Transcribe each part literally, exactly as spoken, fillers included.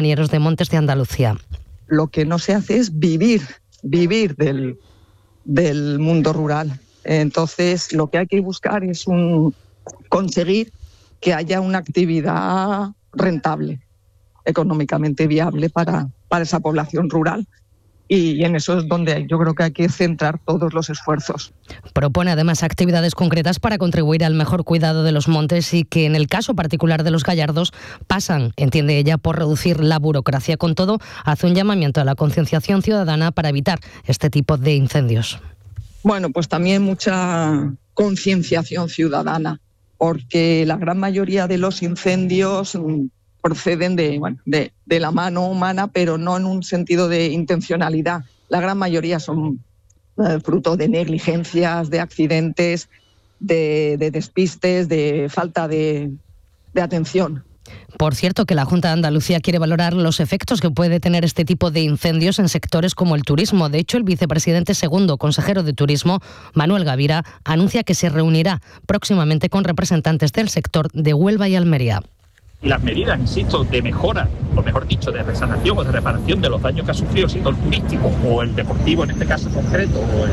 ingenieros de Montes de Andalucía. Lo que no se hace es vivir, vivir del, del mundo rural. Entonces, lo que hay que buscar es un, conseguir que haya una actividad rentable, económicamente viable para, para esa población rural. Y en eso es donde yo creo que hay que centrar todos los esfuerzos. Propone además actividades concretas para contribuir al mejor cuidado de los montes y que en el caso particular de los gallardos pasan, entiende ella, por reducir la burocracia. Con todo, hace un llamamiento a la concienciación ciudadana para evitar este tipo de incendios. Bueno, pues también mucha concienciación ciudadana, porque la gran mayoría de los incendios proceden de, bueno, de, de la mano humana, pero no en un sentido de intencionalidad. La gran mayoría son eh, fruto de negligencias, de accidentes, de, de despistes, de falta de, de atención. Por cierto, que la Junta de Andalucía quiere valorar los efectos que puede tener este tipo de incendios en sectores como el turismo. De hecho, el vicepresidente segundo consejero de Turismo, Manuel Gavira, anuncia que se reunirá próximamente con representantes del sector de Huelva y Almería. Las medidas, insisto, de mejora, o mejor dicho, de resanación o de reparación de los daños que ha sufrido el sector turístico o el deportivo en este caso concreto, o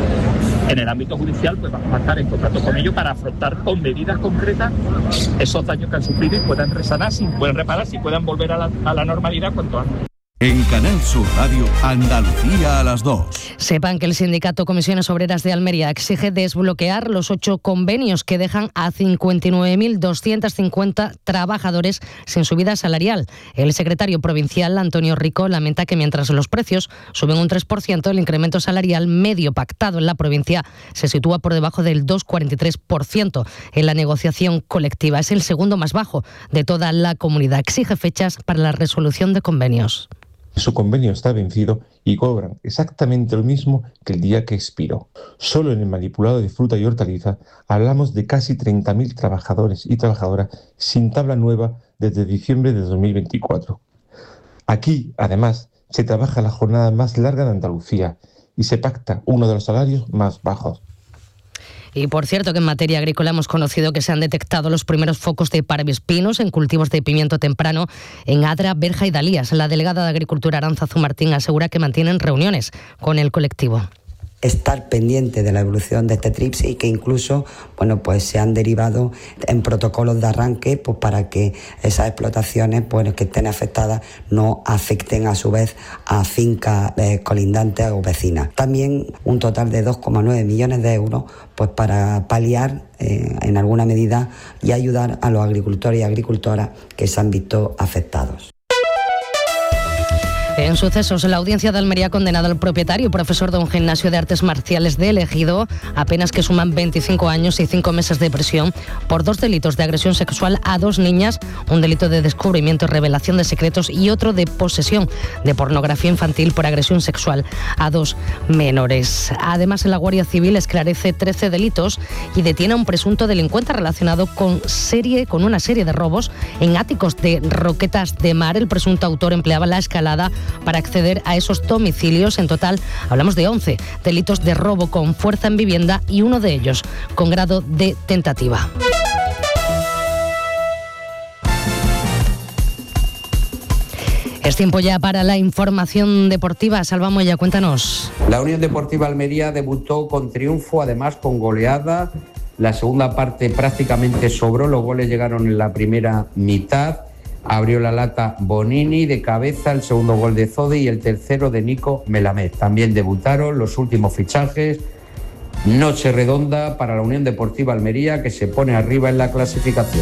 en, en el ámbito judicial, pues vamos a estar en contacto con ellos para afrontar con medidas concretas esos daños que han sufrido y puedan resanarse, puedan repararse y puedan volver a la, a la normalidad cuanto antes. En Canal Sur Radio, Andalucía a las dos. Sepan que el sindicato Comisiones Obreras de Almería exige desbloquear los ocho convenios que dejan a cincuenta y nueve mil doscientos cincuenta trabajadores sin subida salarial. El secretario provincial, Antonio Rico, lamenta que mientras los precios suben un tres por ciento, el incremento salarial medio pactado en la provincia se sitúa por debajo del dos coma cuarenta y tres por ciento. En la negociación colectiva es el segundo más bajo de toda la comunidad. Exige fechas para la resolución de convenios. Su convenio está vencido y cobran exactamente lo mismo que el día que expiró. Solo en el manipulado de fruta y hortaliza hablamos de casi treinta mil trabajadores y trabajadoras sin tabla nueva desde diciembre de dos mil veinticuatro. Aquí, además, se trabaja la jornada más larga de Andalucía y se pacta uno de los salarios más bajos. Y por cierto que en materia agrícola hemos conocido que se han detectado los primeros focos de parvispinos en cultivos de pimiento temprano en Adra, Berja y Dalías. La delegada de Agricultura Arantzazu Martín asegura que mantienen reuniones con el colectivo. Estar pendiente de la evolución de este trips y que incluso, bueno, pues se han derivado en protocolos de arranque, pues para que esas explotaciones, pues que estén afectadas no afecten a su vez a fincas eh, colindantes o vecinas. También un total de dos coma nueve millones de euros, pues para paliar eh, en alguna medida y ayudar a los agricultores y agricultoras que se han visto afectados. En sucesos, la audiencia de Almería ha condenado al propietario y profesor de un gimnasio de artes marciales de Ejido, apenas que suman veinticinco años y cinco meses de prisión, por dos delitos de agresión sexual a dos niñas, un delito de descubrimiento y revelación de secretos y otro de posesión de pornografía infantil por agresión sexual a dos menores. Además, la Guardia Civil esclarece trece delitos y detiene a un presunto delincuente relacionado con, serie, con una serie de robos en áticos de Roquetas de Mar. El presunto autor empleaba la escalada para acceder a esos domicilios. En total hablamos de once delitos de robo con fuerza en vivienda y uno de ellos con grado de tentativa. Es tiempo ya para la información deportiva. Salva Moya, cuéntanos. La Unión Deportiva Almería debutó con triunfo, además con goleada. La segunda parte prácticamente sobró, los goles llegaron en la primera mitad. Abrió la lata Bonini de cabeza, el segundo gol de Zodi y el tercero de Nico Melamed. También debutaron los últimos fichajes. Noche redonda para la Unión Deportiva Almería, que se pone arriba en la clasificación.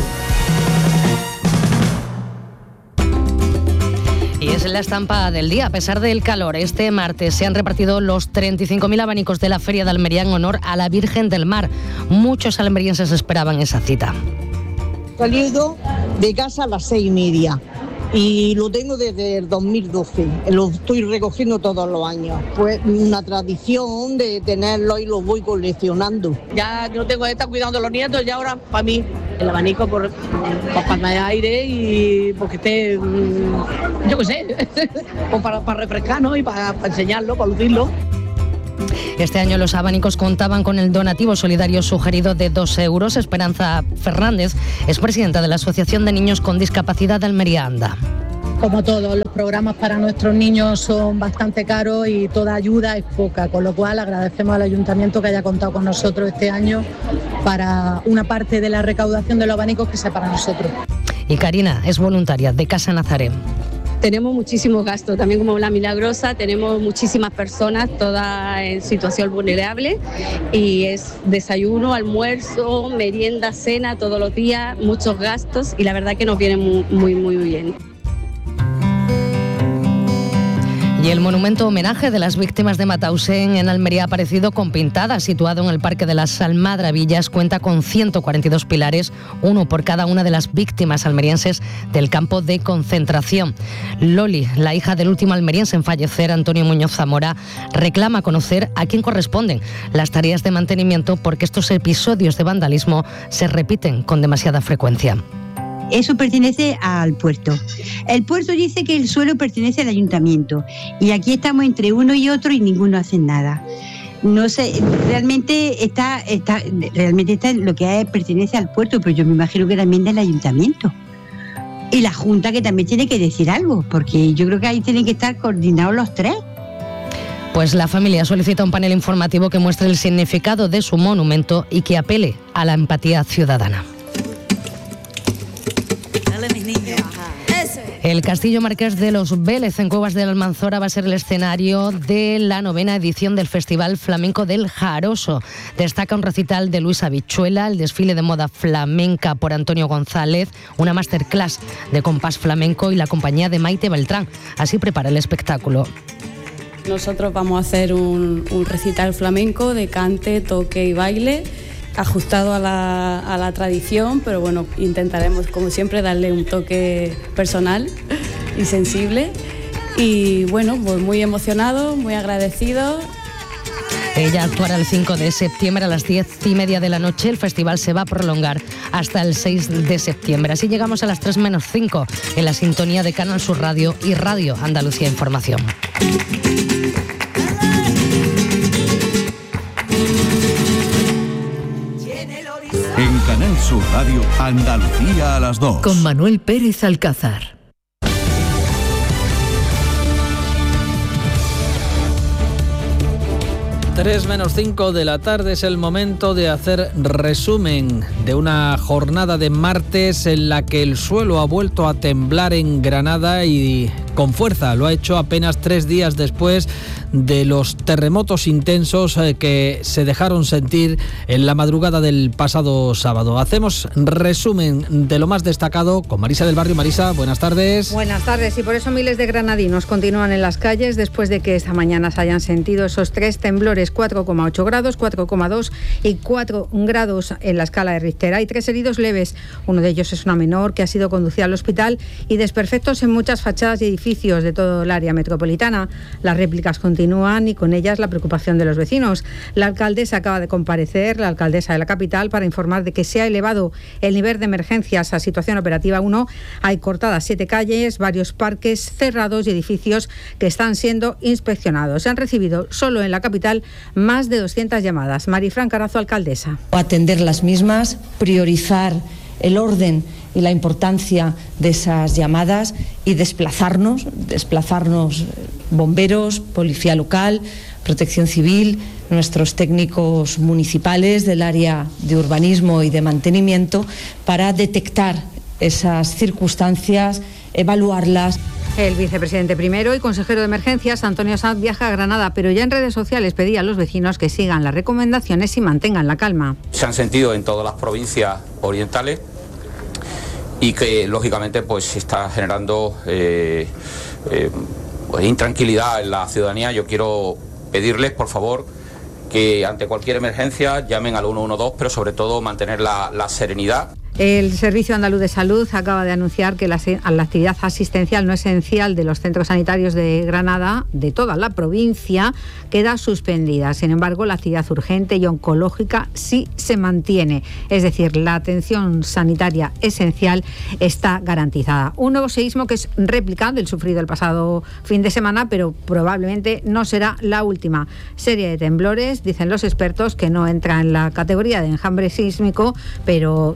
Y es la estampa del día. A pesar del calor, este martes se han repartido los treinta y cinco mil abanicos de la Feria de Almería en honor a la Virgen del Mar. Muchos almerienses esperaban esa cita. Salido de casa a las seis y media y lo tengo desde el dos mil doce, lo estoy recogiendo todos los años. Pues una tradición de tenerlo y lo voy coleccionando. Ya no tengo que estar cuidando a los nietos y ahora para mí el abanico por, por para el aire y porque esté, yo qué sé, para, para refrescar, ¿no? Y para, para enseñarlo, para lucirlo. Este año los abanicos contaban con el donativo solidario sugerido de dos euros. Esperanza Fernández es presidenta de la Asociación de Niños con Discapacidad de Almería Anda. Como todos los programas para nuestros niños son bastante caros y toda ayuda es poca, con lo cual agradecemos al Ayuntamiento que haya contado con nosotros este año para una parte de la recaudación de los abanicos que sea para nosotros. Y Karina es voluntaria de Casa Nazaret. Tenemos muchísimos gastos, también como La Milagrosa, tenemos muchísimas personas, todas en situación vulnerable, y es desayuno, almuerzo, merienda, cena, todos los días, muchos gastos, y la verdad que nos viene muy, muy, muy bien. Y el monumento homenaje de las víctimas de Matausén en Almería ha aparecido con pintadas, situado en el Parque de las Almadrabillas, cuenta con ciento cuarenta y dos pilares, uno por cada una de las víctimas almerienses del campo de concentración. Loli, la hija del último almeriense en fallecer, Antonio Muñoz Zamora, reclama conocer a quién corresponden las tareas de mantenimiento porque estos episodios de vandalismo se repiten con demasiada frecuencia. Eso pertenece al puerto. El puerto dice que el suelo pertenece al ayuntamiento y aquí estamos entre uno y otro y ninguno hace nada. No sé, realmente está, está, realmente está lo que es, pertenece al puerto, pero yo me imagino que también del ayuntamiento. Y la Junta, que también tiene que decir algo, porque yo creo que ahí tienen que estar coordinados los tres. Pues la familia solicita un panel informativo que muestre el significado de su monumento y que apele a la empatía ciudadana. El Castillo Marqués de los Vélez en Cuevas de la Almanzora va a ser el escenario de la novena edición del Festival Flamenco del Jaroso. Destaca un recital de Luis Habichuela, el desfile de moda flamenca por Antonio González, una masterclass de compás flamenco y la compañía de Maite Beltrán. Así prepara el espectáculo. Nosotros vamos a hacer un, un recital flamenco de cante, toque y baile, ajustado a la, a la tradición, pero bueno, intentaremos como siempre darle un toque personal y sensible. Y bueno, pues muy emocionado, muy agradecido. Ella actuará el cinco de septiembre a las diez y media de la noche. El festival se va a prolongar hasta el seis de septiembre. Así llegamos a las tres menos cinco en la sintonía de Canal Sur Radio y Radio Andalucía Información. En Canal Sur Radio, Andalucía a las dos. Con Manuel Pérez Alcázar. tres menos cinco de la tarde es el momento de hacer resumen de una jornada de martes en la que el suelo ha vuelto a temblar en Granada y con fuerza. Lo ha hecho apenas tres días después de los terremotos intensos que se dejaron sentir en la madrugada del pasado sábado. Hacemos resumen de lo más destacado con Marisa del Barrio. Marisa, buenas tardes. Buenas tardes, y por eso miles de granadinos continúan en las calles después de que esta mañana se hayan sentido esos tres temblores, cuatro coma ocho grados, cuatro coma dos y cuatro grados en la escala de Richter. Hay tres heridos leves, uno de ellos es una menor que ha sido conducida al hospital, y desperfectos en muchas fachadas y edificios de todo el área metropolitana. Las réplicas continúan y con ellas la preocupación de los vecinos. La alcaldesa acaba de comparecer, la alcaldesa de la capital, para informar de que se ha elevado el nivel de emergencias a situación operativa uno. Hay cortadas siete calles, varios parques cerrados y edificios que están siendo inspeccionados. Se han recibido solo en la capital más de doscientas llamadas. Marifran Carazo, alcaldesa. Atender las mismas, priorizar el orden y la importancia de esas llamadas y desplazarnos, desplazarnos bomberos, policía local, protección civil, nuestros técnicos municipales del área de urbanismo y de mantenimiento para detectar esas circunstancias, evaluarlas. El vicepresidente primero y consejero de emergencias, Antonio Sanz, viaja a Granada, pero ya en redes sociales pedía a los vecinos que sigan las recomendaciones y mantengan la calma. Se han sentido en todas las provincias orientales y que lógicamente pues se está generando eh, eh, pues, intranquilidad en la ciudadanía. Yo quiero pedirles, por favor, que ante cualquier emergencia llamen al uno uno dos, pero sobre todo mantener la, la serenidad. El Servicio Andaluz de Salud acaba de anunciar que la, la actividad asistencial no esencial de los centros sanitarios de Granada, de toda la provincia, queda suspendida. Sin embargo, la actividad urgente y oncológica sí se mantiene. Es decir, la atención sanitaria esencial está garantizada. Un nuevo seísmo que es réplica del sufrido el pasado fin de semana, pero probablemente no será la última. Serie de temblores, dicen los expertos, que no entra en la categoría de enjambre sísmico, pero tampoco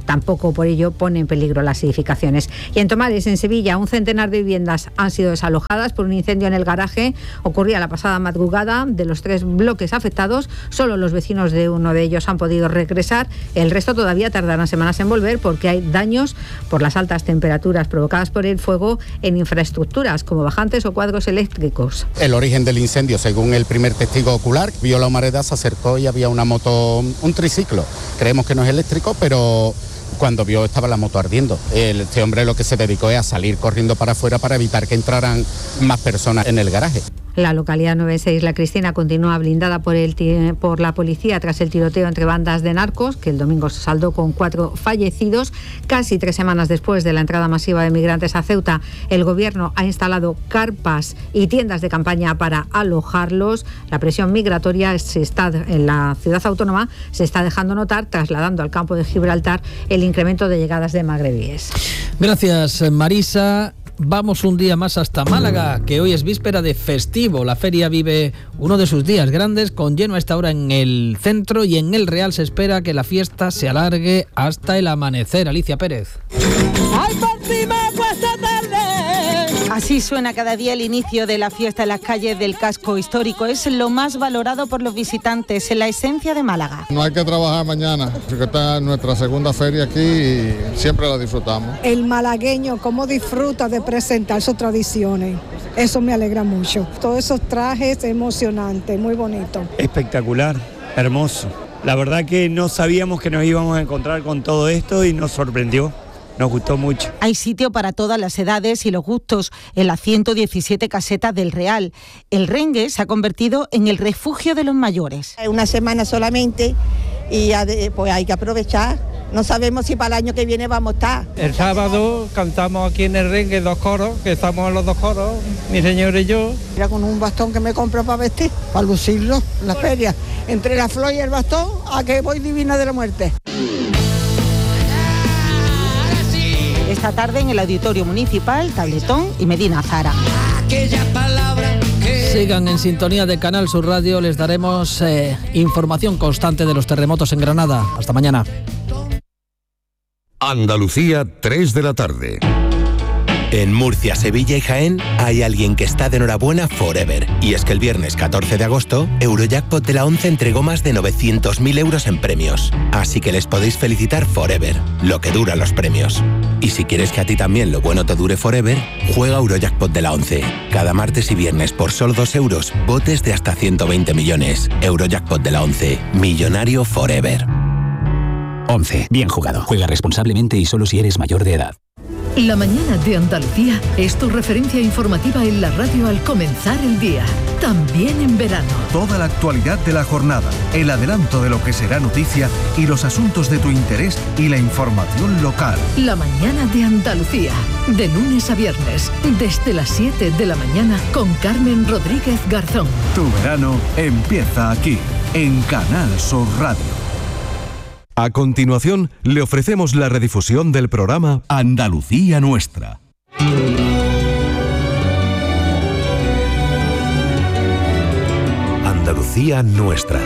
tráfico. Por ello pone en peligro las edificaciones. Y en Tomares, en Sevilla, un centenar de viviendas han sido desalojadas por un incendio en el garaje. Ocurría la pasada madrugada. De los tres bloques afectados, solo los vecinos de uno de ellos han podido regresar. El resto todavía tardarán semanas en volver porque hay daños por las altas temperaturas provocadas por el fuego en infraestructuras como bajantes o cuadros eléctricos. El origen del incendio, según el primer testigo ocular, vio la humareda, se acercó y había una moto, un triciclo. Creemos que no es eléctrico, pero cuando vio estaba la moto ardiendo. Este hombre lo que se dedicó es a salir corriendo para afuera para evitar que entraran más personas en el garaje. La localidad nuevense Isla Cristina continúa blindada por, el, por la policía tras el tiroteo entre bandas de narcos, que el domingo se saldó con cuatro fallecidos. Casi tres semanas después de la entrada masiva de migrantes a Ceuta, el gobierno ha instalado carpas y tiendas de campaña para alojarlos. La presión migratoria se está, en la ciudad autónoma se está dejando notar, trasladando al campo de Gibraltar el incremento de llegadas de magrebíes. Gracias, Marisa. Vamos un día más hasta Málaga, que hoy es víspera de festivo. La feria vive uno de sus días grandes, con lleno a esta hora en el centro, y en el Real se espera que la fiesta se alargue hasta el amanecer. Alicia Pérez. ¡Ay, por ti me cuesta tarde! Así suena cada día el inicio de la fiesta en las calles del casco histórico. Es lo más valorado por los visitantes, en la esencia de Málaga. No hay que trabajar mañana, porque esta es nuestra segunda feria aquí y siempre la disfrutamos. El malagueño, cómo disfruta de presentar sus tradiciones. Eso me alegra mucho. Todos esos trajes emocionantes, muy bonito. Espectacular, hermoso. La verdad que no sabíamos que nos íbamos a encontrar con todo esto y nos sorprendió. Nos gustó mucho. Hay sitio para todas las edades y los gustos en las ciento diecisiete casetas del Real. El Rengue se ha convertido en el refugio de los mayores. Una semana solamente y pues hay que aprovechar. No sabemos si para el año que viene vamos a estar. El sábado cantamos aquí en el Rengue dos coros, que estamos en los dos coros, mi señor y yo. Mira, con un bastón que me compro para vestir, para lucirlo en la feria. Entre la flor y el bastón, a que voy divina de la muerte. Esta tarde en el Auditorio Municipal, Tabletón y Medina Zara. Sigan en sintonía de Canal Sur Radio, les daremos eh, información constante de los terremotos en Granada. Hasta mañana. Andalucía, tres de la tarde. En Murcia, Sevilla y Jaén hay alguien que está de enhorabuena forever. Y es que el viernes catorce de agosto, Eurojackpot de la once entregó más de novecientos mil euros en premios. Así que les podéis felicitar forever, lo que duran los premios. Y si quieres que a ti también lo bueno te dure forever, juega Eurojackpot de la once. Cada martes y viernes por solo dos euros, botes de hasta ciento veinte millones. Eurojackpot de la once, millonario forever. once. Bien jugado. Juega responsablemente y solo si eres mayor de edad. La mañana de Andalucía es tu referencia informativa en la radio al comenzar el día, también en verano. Toda la actualidad de la jornada, el adelanto de lo que será noticia y los asuntos de tu interés y la información local. La mañana de Andalucía, de lunes a viernes, desde las siete de la mañana con Carmen Rodríguez Garzón. Tu verano empieza aquí, en Canal Sur Radio. A continuación, le ofrecemos la redifusión del programa Andalucía Nuestra. Andalucía Nuestra.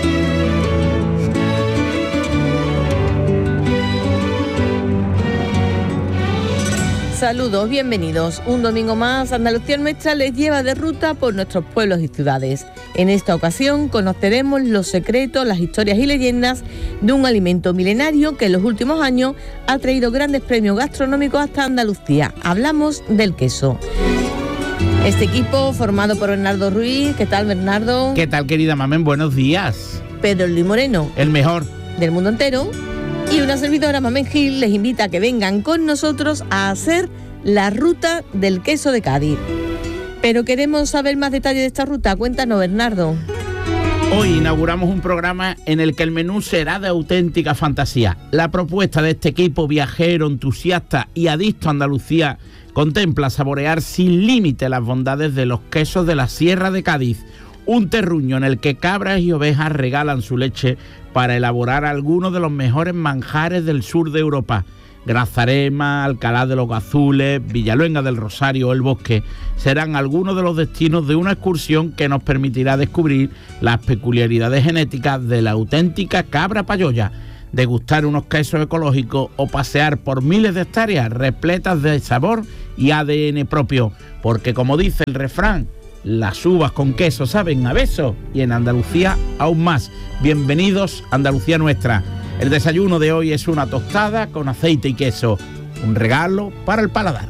Saludos, bienvenidos. Un domingo más, Andalucía Nuestra les lleva de ruta por nuestros pueblos y ciudades. En esta ocasión conoceremos los secretos, las historias y leyendas de un alimento milenario que en los últimos años ha traído grandes premios gastronómicos hasta Andalucía. Hablamos del queso. Este equipo formado por Bernardo Ruiz. ¿Qué tal, Bernardo? ¿Qué tal, querida Mamen? Buenos días. Pedro Luis Moreno. El mejor. Del mundo entero. Y una servidora, Mamen Gil, les invita a que vengan con nosotros a hacer la ruta del queso de Cádiz. Pero queremos saber más detalles de esta ruta. Cuéntanos, Bernardo. Hoy inauguramos un programa en el que el menú será de auténtica fantasía. La propuesta de este equipo viajero, entusiasta y adicto a Andalucía contempla saborear sin límite las bondades de los quesos de la Sierra de Cádiz. Un terruño en el que cabras y ovejas regalan su leche para elaborar algunos de los mejores manjares del sur de Europa. Grazarema, Alcalá de los Gazules, Villaluenga del Rosario o El Bosque serán algunos de los destinos de una excursión que nos permitirá descubrir las peculiaridades genéticas de la auténtica cabra payoya. degustar unos quesos ecológicos o pasear por miles de hectáreas repletas de sabor y A D N propio, porque como dice el refrán, las uvas con queso saben a beso y en Andalucía aún más. Bienvenidos a Andalucía Nuestra. El desayuno de hoy es una tostada con aceite y queso, un regalo para el paladar.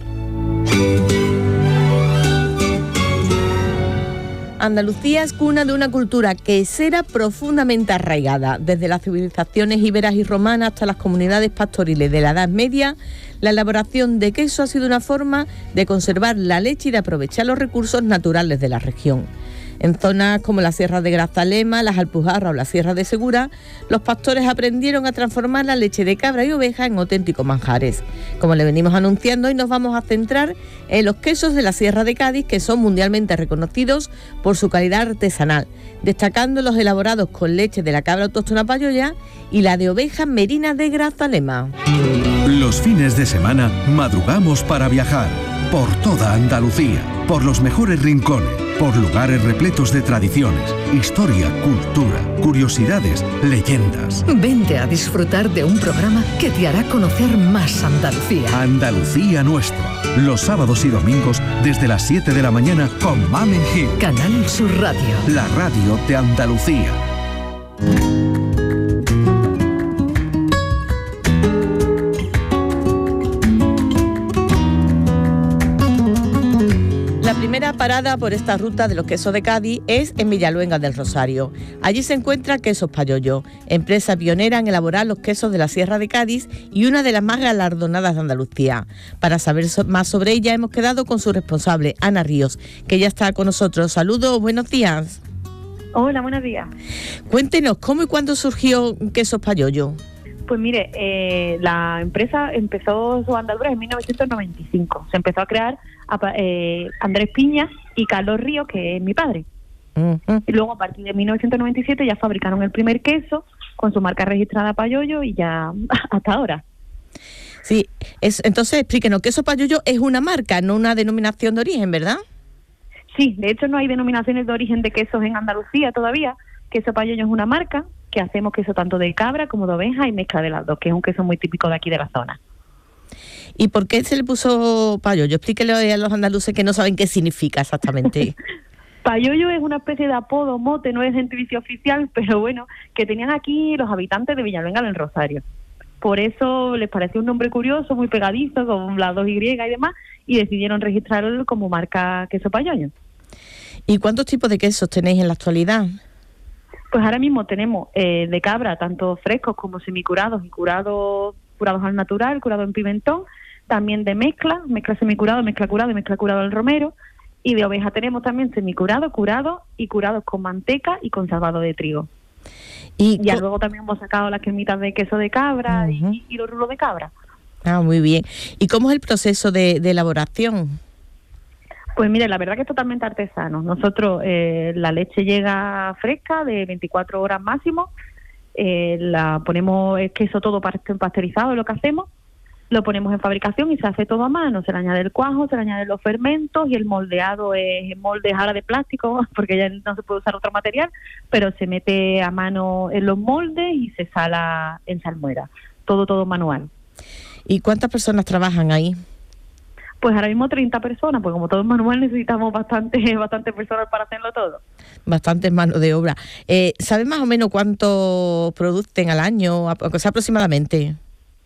Andalucía es cuna de una cultura quesera profundamente arraigada. Desde las civilizaciones iberas y romanas hasta las comunidades pastoriles de la Edad Media, la elaboración de queso ha sido una forma de conservar la leche y de aprovechar los recursos naturales de la región. En zonas como la Sierra de Grazalema, las Alpujarras o la Sierra de Segura, los pastores aprendieron a transformar la leche de cabra y oveja en auténticos manjares. Como le venimos anunciando, hoy nos vamos a centrar en los quesos de la Sierra de Cádiz, que son mundialmente reconocidos por su calidad artesanal, destacando los elaborados con leche de la cabra autóctona payoya y la de oveja merina de Grazalema. Los fines de semana madrugamos para viajar por toda Andalucía, por los mejores rincones, por lugares repletos de tradiciones, historia, cultura, curiosidades, leyendas. Vente a disfrutar de un programa que te hará conocer más Andalucía. Andalucía Nuestra, los sábados y domingos desde las siete de la mañana con Mamen Gil. Canal Sur Radio, la radio de Andalucía. La primera parada por esta ruta de los quesos de Cádiz es en Villaluenga del Rosario. Allí se encuentra Quesos Payoyo, empresa pionera en elaborar los quesos de la Sierra de Cádiz y una de las más galardonadas de Andalucía. Para saber más sobre ella hemos quedado con su responsable, Ana Ríos, que ya está con nosotros. Saludos, buenos días. Hola, buenos días. Cuéntenos, ¿cómo y cuándo surgió Quesos Payoyo? Pues mire, eh, la empresa empezó su andadura en mil novecientos noventa y cinco. Se empezó a crear a, eh, Andrés Piña y Carlos Ríos, que es mi padre. Uh-huh. Y luego a partir de mil novecientos noventa y siete ya fabricaron el primer queso con su marca registrada Payoyo y ya hasta ahora. Sí, es, entonces explíquenos, Queso Payoyo es una marca, no una denominación de origen, ¿verdad? Sí, de hecho no hay denominaciones de origen de quesos en Andalucía todavía. Queso Payoyo es una marca que hacemos queso tanto de cabra como de oveja y mezcla de las dos, que es un queso muy típico de aquí de la zona. ¿Y por qué se le puso payoyo? Explíquele a los andaluces que no saben qué significa exactamente. Payoyo es una especie de apodo, mote, no es gentilicio oficial, pero bueno, que tenían aquí los habitantes de Villaluenga del Rosario. Por eso les pareció un nombre curioso, muy pegadizo, con las dos Y y demás, y decidieron registrarlo como marca Queso Payoyo. ¿Y cuántos tipos de quesos tenéis en la actualidad? Pues ahora mismo tenemos eh, de cabra, tanto frescos como semicurados y curados, curados al natural, curados en pimentón, también de mezcla, mezcla semicurado, mezcla curado y mezcla curado al romero, y de oveja tenemos también semicurado, curado y curados con manteca y con salvado de trigo. Y ya luego también hemos sacado las cremitas de queso de cabra uh-huh. y, y los rulos de cabra. Ah, muy bien. ¿Y cómo es el proceso de, de elaboración? Pues mire, la verdad que es totalmente artesano. Nosotros, eh, la leche llega fresca de veinticuatro horas máximo, eh, la ponemos, es queso todo pasteurizado, es lo que hacemos, lo ponemos en fabricación y se hace todo a mano, se le añade el cuajo, se le añaden los fermentos y el moldeado es molde ahora de plástico, porque ya no se puede usar otro material, pero se mete a mano en los moldes y se sala en salmuera, todo, todo manual. ¿Y cuántas personas trabajan ahí? Pues ahora mismo treinta personas, porque como todo es manual necesitamos bastante, bastante personas para hacerlo todo. Bastantes manos de obra. Eh, ¿Sabes más o menos cuánto producen al año, o sea, aproximadamente?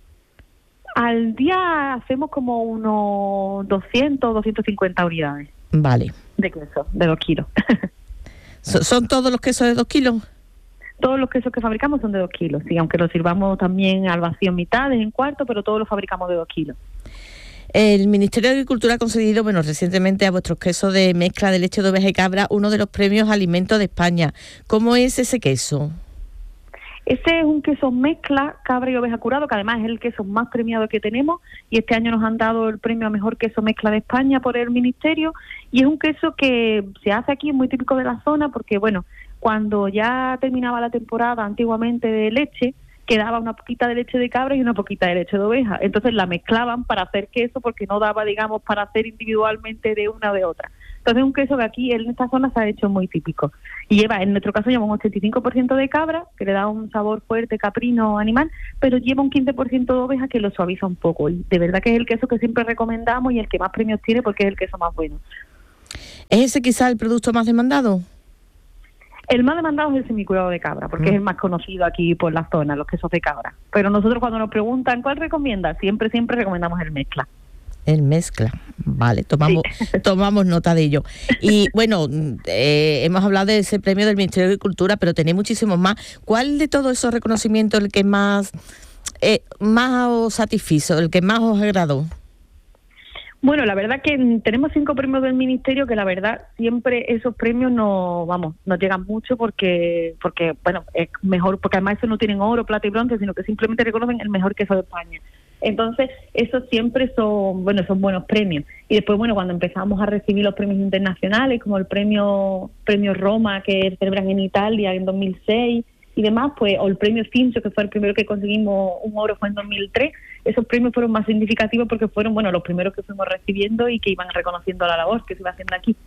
Al día hacemos como unos doscientos, doscientos cincuenta unidades. Vale. De queso, de dos kilos. ¿Son todos los quesos de dos kilos? Todos los quesos que fabricamos son de dos kilos, sí, aunque los sirvamos también al vacío en mitades, en cuarto, pero todos los fabricamos de dos kilos. El Ministerio de Agricultura ha concedido, bueno, recientemente a vuestros quesos de mezcla de leche de oveja y cabra uno de los premios Alimentos de España. ¿Cómo es ese queso? Ese es un queso mezcla cabra y oveja curado, que además es el queso más premiado que tenemos, y este año nos han dado el premio a Mejor Queso Mezcla de España por el Ministerio, y es un queso que se hace aquí, muy típico de la zona, porque bueno, cuando ya terminaba la temporada antiguamente de leche, quedaba una poquita de leche de cabra y una poquita de leche de oveja. Entonces la mezclaban para hacer queso porque no daba, digamos, para hacer individualmente de una o de otra. Entonces es un queso que aquí en esta zona se ha hecho muy típico. Y lleva, en nuestro caso lleva un ochenta y cinco por ciento de cabra, que le da un sabor fuerte, caprino, animal, pero lleva un quince por ciento de oveja que lo suaviza un poco. Y de verdad que es el queso que siempre recomendamos y el que más premios tiene porque es el queso más bueno. ¿Es ese quizá el producto más demandado? El más demandado es el semicurado de cabra, porque mm. es el más conocido aquí por la zona, los quesos de cabra. Pero nosotros cuando nos preguntan cuál recomienda, siempre, siempre recomendamos el mezcla. El mezcla, vale, tomamos sí. tomamos nota de ello. Y bueno, eh, hemos hablado de ese premio del Ministerio de Agricultura, pero tenéis muchísimos más. ¿Cuál de todos esos reconocimientos el que más, eh, más os satisfizo, el que más os agradó? Bueno, la verdad que tenemos cinco premios del Ministerio que la verdad siempre esos premios no, vamos, nos llegan mucho porque, porque bueno, es mejor, porque además eso no tienen oro, plata y bronce, sino que simplemente reconocen el mejor queso de España. Entonces, esos siempre son, bueno, son buenos premios. Y después, bueno, cuando empezamos a recibir los premios internacionales, como el premio premio Roma que celebran en Italia en dos mil seis y demás, pues, o el premio Cincho, que fue el primero que conseguimos un oro, fue en dos mil tres, esos premios fueron más significativos porque fueron, bueno, los primeros que fuimos recibiendo y que iban reconociendo la labor que se iba haciendo aquí.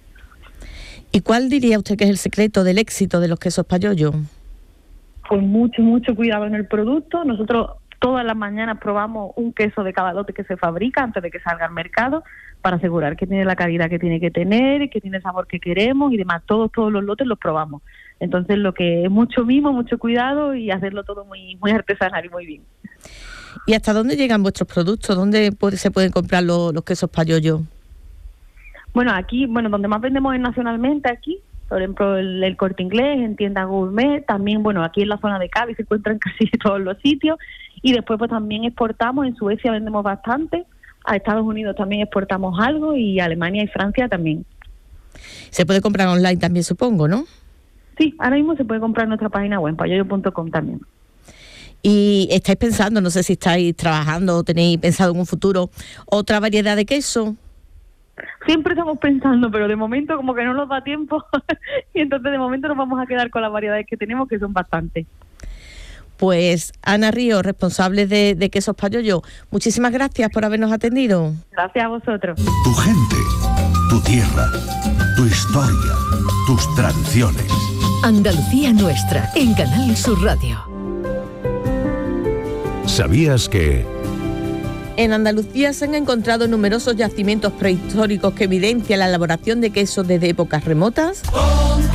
¿Y cuál diría usted que es el secreto del éxito de los quesos Payollo? Pues mucho, mucho cuidado en el producto. Nosotros todas las mañanas probamos un queso de cada lote que se fabrica antes de que salga al mercado para asegurar que tiene la calidad que tiene que tener, que tiene el sabor que queremos y demás. Todos, todos los lotes los probamos. Entonces lo que es mucho mimo, mucho cuidado y hacerlo todo muy, muy artesanal y muy bien. ¿Y hasta dónde llegan vuestros productos? ¿Dónde puede, se pueden comprar los, los quesos Payollo? Bueno, aquí, bueno, donde más vendemos es nacionalmente aquí, por ejemplo, el, el Corte Inglés, en tiendas gourmet, también, bueno, aquí en la zona de Cádiz se encuentran casi todos los sitios, y después pues también exportamos, en Suecia vendemos bastante, a Estados Unidos también exportamos algo, y a Alemania y Francia también. Se puede comprar online también, supongo, ¿no? Sí, ahora mismo se puede comprar en nuestra página web, payollo punto com también. ¿Y estáis pensando, no sé si estáis trabajando o tenéis pensado en un futuro, otra variedad de queso? Siempre estamos pensando, pero de momento como que no nos da tiempo y entonces de momento nos vamos a quedar con las variedades que tenemos, que son bastantes. Pues Ana Ríos, responsable de, de Quesos Payollo, muchísimas gracias por habernos atendido. Gracias a vosotros. Tu gente, tu tierra, tu historia, tus tradiciones. Andalucía Nuestra, en Canal Sur Radio. ¿Sabías que...? En Andalucía se han encontrado numerosos yacimientos prehistóricos que evidencian la elaboración de quesos desde épocas remotas.